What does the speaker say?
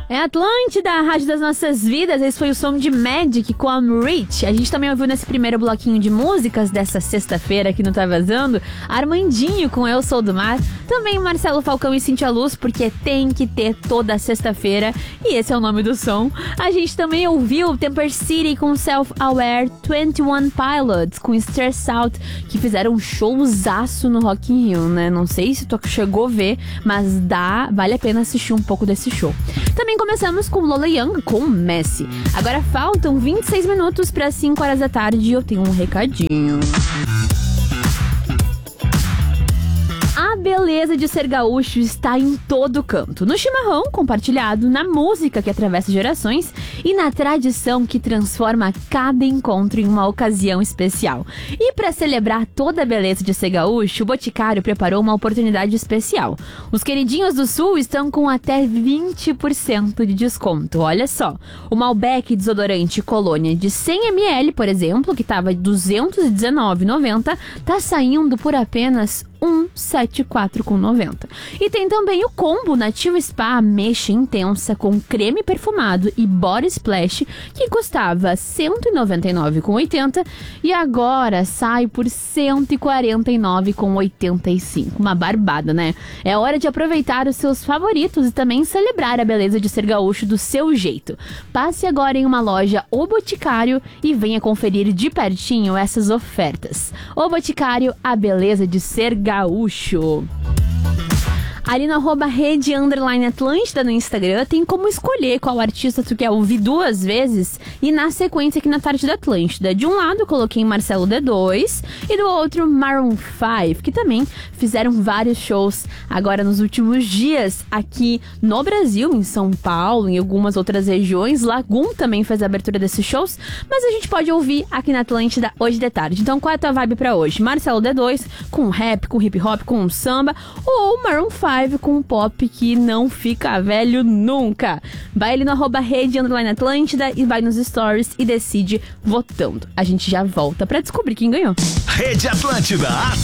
É Atlântida, a rádio das nossas vidas. Esse foi o som de Magic com a Rich. A gente também ouviu nesse primeiro bloquinho de músicas dessa sexta-feira que não tá vazando, Armandinho com Eu Sou do Mar. Também Marcelo Falcão e Cintia Luz, porque tem que ter toda sexta-feira. E esse é o nome do som. A gente também ouviu Temper City com Self-Aware, 21 Pilots com Stress Out, que fizeram um showzaço no Rock in Rio, né? Não sei se tu chegou a ver, mas vale a pena assistir um pouco desse show. Também começamos com Lola Young com Messi. Agora faltam 26 minutos para 5 horas da tarde e eu tenho um recadinho. A beleza de ser gaúcho está em todo canto. No chimarrão compartilhado, na música que atravessa gerações e na tradição que transforma cada encontro em uma ocasião especial. E para celebrar toda a beleza de ser gaúcho, o Boticário preparou uma oportunidade especial. Os queridinhos do Sul estão com até 20% de desconto. Olha só, o Malbec desodorante Colônia de 100 ml, por exemplo, que estava R$ 219,90, tá saindo por apenas R$ 174,90. E tem também o combo Nativa Spa Ameixa Intensa com creme perfumado e body splash, que custava R$ 199,80 e agora sai por R$ 149,85. Uma barbada, né? É hora de aproveitar os seus favoritos e também celebrar a beleza de ser gaúcho do seu jeito. Passe agora em uma loja O Boticário e venha conferir de pertinho essas ofertas. O Boticário, a beleza de ser gaúcho. Ali no @rede_Atlântida no Instagram tem como escolher qual artista tu quer ouvir duas vezes e na sequência aqui na Tarde da Atlântida. De um lado eu coloquei Marcelo D2 e do outro Maroon 5, que também fizeram vários shows agora nos últimos dias aqui no Brasil, em São Paulo, em algumas outras regiões. Lagoon também fez a abertura desses shows, mas a gente pode ouvir aqui na Atlântida hoje de tarde. Então qual é a tua vibe pra hoje? Marcelo D2 com rap, com hip hop, com samba, ou Maroon 5 com um pop que não fica velho nunca? Vai ali no @rede_Atlântida e vai nos stories e decide votando. A gente já volta pra descobrir quem ganhou. Rede Atlântida.